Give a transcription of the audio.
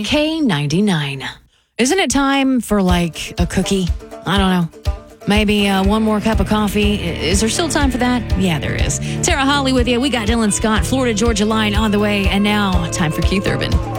K99. Isn't it time for like a cookie? I don't know. Maybe one more cup of coffee. Is there still time for that? Yeah, there is. Tara Holly with you. We got Dylan Scott, Florida Georgia Line on the way. And now, time for Keith Urban.